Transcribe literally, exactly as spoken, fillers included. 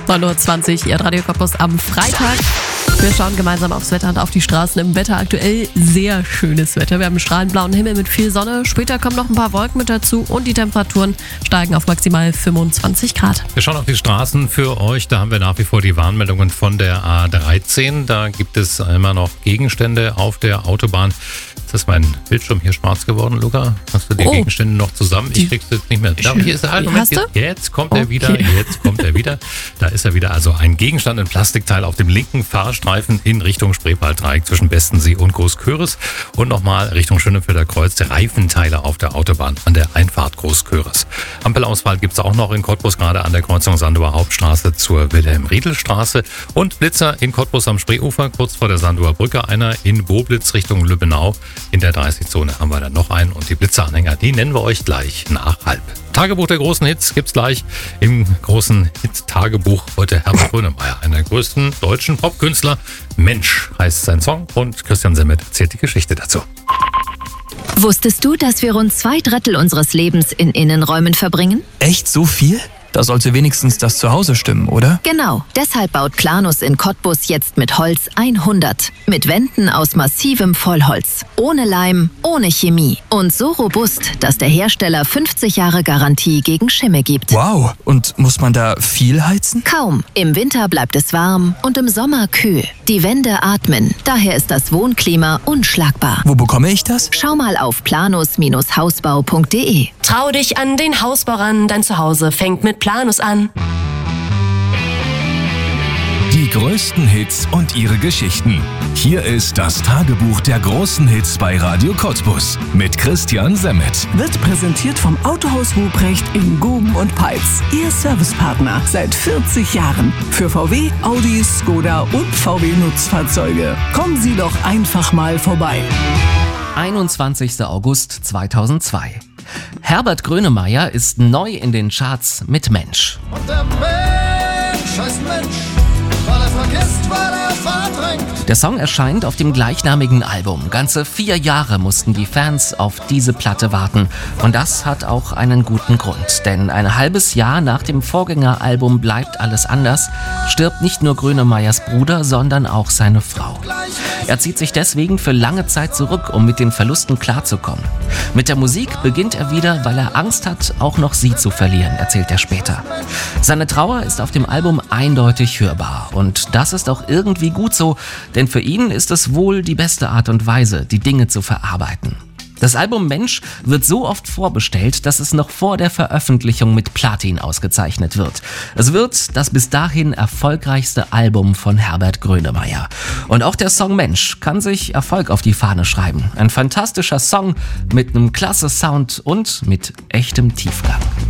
neun Uhr zwanzig, Ihr Radio Cottbus am Freitag. Wir schauen gemeinsam aufs Wetter und auf die Straßen. Im Wetter aktuell sehr schönes Wetter. Wir haben einen strahlend blauen Himmel mit viel Sonne. Später kommen noch ein paar Wolken mit dazu und die Temperaturen steigen auf maximal fünfundzwanzig Grad. Wir schauen auf die Straßen für euch. Da haben wir nach wie vor die Warnmeldungen von der A dreizehn. Da gibt es immer noch Gegenstände auf der Autobahn. Jetzt ist mein Bildschirm hier schwarz geworden, Luca. Hast du die oh. Gegenstände noch zusammen? Ich krieg's jetzt nicht mehr. Da, hier ist er halt. Moment, jetzt, jetzt kommt okay. er wieder. Jetzt kommt er wieder. Da ist er wieder. Also ein Gegenstand, ein Plastikteil auf dem linken Fahrstreifen in Richtung Spreewalddreieck zwischen Bestensee und Großköris. Und nochmal Richtung Schönefelder Kreuz. Der Reifenteile auf der Autobahn an der Einfahrt Großköris. Ampelausfall gibt's auch noch in Cottbus, gerade an der Kreuzung Sanduer Hauptstraße zur Wilhelm-Riedl-Straße. Und Blitzer in Cottbus am Spreeufer, kurz vor der Sanduer Brücke. Einer in Boblitz Richtung Lübbenau. In der dreißig-Zone haben wir dann noch einen und die Blitzeranhänger, die nennen wir euch gleich nach halb. Tagebuch der großen Hits gibt's gleich im großen Hit-Tagebuch. Heute Herbert Grönemeyer, einer der größten deutschen Popkünstler. Mensch heißt sein Song und Christian Semmet erzählt die Geschichte dazu. Wusstest du, dass wir rund zwei Drittel unseres Lebens in Innenräumen verbringen? Echt so viel? Da sollte wenigstens das Zuhause stimmen, oder? Genau. Deshalb baut Planus in Cottbus jetzt mit Holz hundert. Mit Wänden aus massivem Vollholz. Ohne Leim, ohne Chemie. Und so robust, dass der Hersteller fünfzig Jahre Garantie gegen Schimmel gibt. Wow. Und muss man da viel heizen? Kaum. Im Winter bleibt es warm und im Sommer kühl. Die Wände atmen. Daher ist das Wohnklima unschlagbar. Wo bekomme ich das? Schau mal auf planus Hausbau punkt de. Trau dich an den Hausbau ran. Dein Zuhause fängt mit Planus an. Die größten Hits und ihre Geschichten. Hier ist das Tagebuch der großen Hits bei Radio Cottbus mit Christian Semmet. Wird präsentiert vom Autohaus Ruprecht in Guben und Peitz. Ihr Servicepartner seit vierzig Jahren. Für V W, Audi, Skoda und V W-Nutzfahrzeuge. Kommen Sie doch einfach mal vorbei. einundzwanzigster August zweitausendzwei. Herbert Grönemeyer ist neu in den Charts mit Mensch. Und der Mensch heißt Mensch, weil er vergisst, weil er verdrängt. Der Song erscheint auf dem gleichnamigen Album. Ganze vier Jahre mussten die Fans auf diese Platte warten. Und das hat auch einen guten Grund. Denn ein halbes Jahr nach dem Vorgängeralbum Bleibt alles anders stirbt nicht nur Grönemeyers Bruder, sondern auch seine Frau. Er zieht sich deswegen für lange Zeit zurück, um mit den Verlusten klarzukommen. Mit der Musik beginnt er wieder, weil er Angst hat, auch noch sie zu verlieren, erzählt er später. Seine Trauer ist auf dem Album eindeutig hörbar. Und das ist auch irgendwie gut so, denn für ihn ist es wohl die beste Art und Weise, die Dinge zu verarbeiten. Das Album Mensch wird so oft vorbestellt, dass es noch vor der Veröffentlichung mit Platin ausgezeichnet wird. Es wird das bis dahin erfolgreichste Album von Herbert Grönemeyer. Und auch der Song Mensch kann sich Erfolg auf die Fahne schreiben. Ein fantastischer Song mit einem klasse Sound und mit echtem Tiefgang.